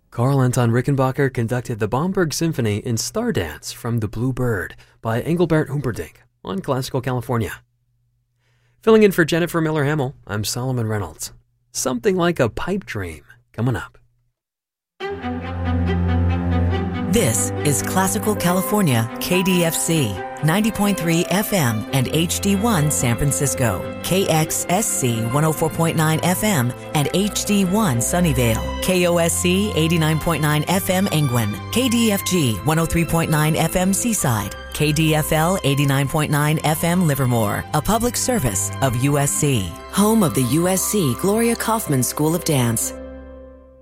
Carl Anton Rickenbacker conducted the Bomberg Symphony in Star Dance from The Blue Bird by Engelbert Humperdinck on Classical California. Filling in for Jennifer Miller-Hamill, I'm Solomon Reynolds. Something Like a Pipe Dream coming up. This is Classical California, KDFC, 90.3 FM and HD1 San Francisco, KXSC 104.9 FM and HD1 Sunnyvale, KOSC 89.9 FM Angwin, KDFG 103.9 FM Seaside, KDFL 89.9 FM Livermore, a public service of USC. Home of the USC Gloria Kaufman School of Dance.